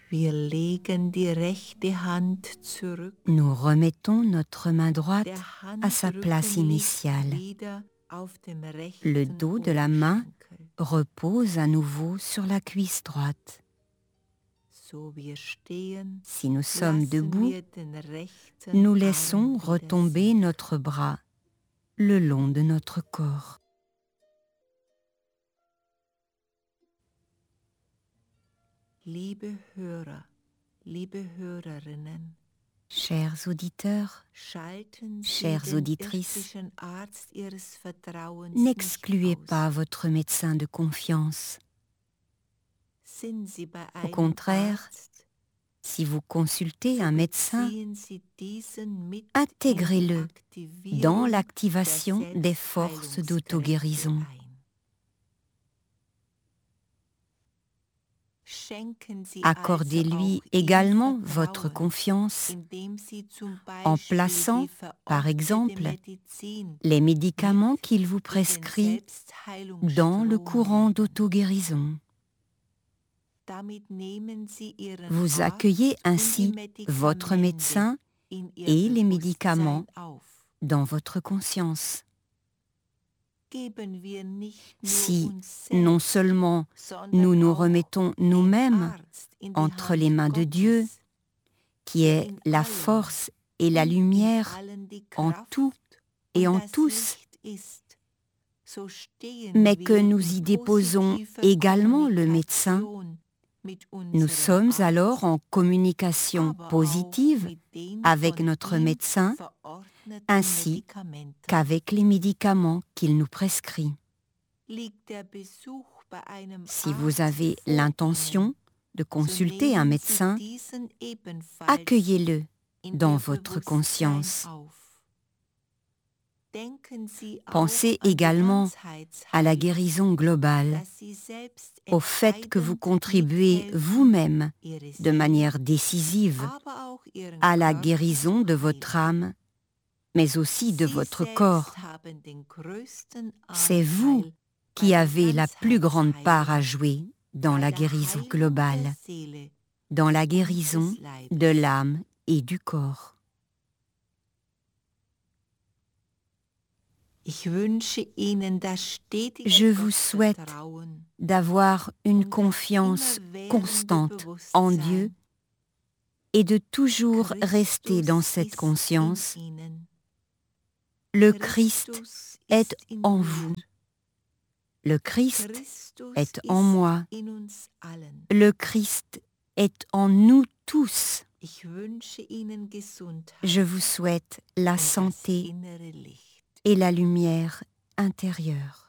Wir legen die rechte Hand zurück. Nous remettons notre main droite Der à sa place Handrücken liegt initiale. wieder auf dem Le rechten dos de la main Oberschenkel. repose à nouveau sur la cuisse droite. So wir stehen, Si nous sommes lassen debout, wir den rechten nous Arm laissons wieder retomber sinken. notre bras le long de notre corps. Liebe Hörer, liebe Hörerinnen, Chers auditeurs, schalten Sie chères den auditrices, irdischen Arzt Ihres Vertrauens n'excluez nicht aus. pas votre médecin de confiance. Sind Sie bei Au einem contraire, Arzt, si vous consultez so un médecin, beziehen Sie diesen mit intégrez-le in die dans Aktivierung l'activation der des forces Selbstheilungskräfte d'auto-guérison. ein. Schenken Sie Accordez-lui also auch ihm également votre Vertrauen, confiance indem Sie zum en Beispiel plaçant, die par verordnete exemple, Medizin les médicaments mit qu'il vous in den prescrit dans le Selbstheilungsstrom courant nehmen. d'auto-guérison. Damit nehmen Sie Ihren Vous Arzt accueillez und ainsi die votre Medikamente médecin in Ihr et les médicaments Bewusstsein auf. dans votre conscience. Geben wir nicht nur Si uns non selbst, seulement sondern nous nous auch remettons den nous-mêmes Arzt in die entre Hand les mains de Dieu, Gottes, qui der est in la allem force et la und in lumière allen die en Kraft tout und et en das tous, Licht ist, so stehen mais que wir nous in y déposons positiver également le médecin, Kommunikation mit nous unserem sommes alors Arzt, en communication aber auch positive mit den avec von notre ihm médecin verordneten ainsi Medikamenten. qu'avec les médicaments qu'il nous prescrit. Liegt der Besuch bei einem Si vous Arzt avez vor l'intention Ihnen, de so consulter un nehmen Sie médecin, diesen ebenfalls accueillez-le in dans Ihr votre Bewusstsein conscience. auf. Denken Sie Pensez auch an die également à la Ganzheitsheilung, guérison globale, dass Sie selbst au fait que vous entscheidend contribuez mithelfen, vous-même Ihre de Seele, manière décisive aber auch Ihren à la Körper guérison zu de votre heilen. âme, mais aussi de Sie votre selbst corps. haben den größten C'est vous Anteil qui bei der avez la plus grande part à Ganzheitsheilung, jouer dans bei la der guérison Heilung globale, der Seele dans la und guérison des Leibes. de l'âme et du corps. Ich wünsche Ihnen das stetige Je vous souhaite Gottvertrauen d'avoir une und das confiance immerwährende constante en Dieu Bewusstsein, et de toujours rester dans Christus cette ist conscience. in Ihnen. Le Christ Christus est ist in en mir. vous. Le Christ Christus est en moi. in uns allen. Le Christ est en nous tous. Ich wünsche Ihnen Gesundheit Je vous souhaite la und das santé innere Licht. et la lumière intérieure.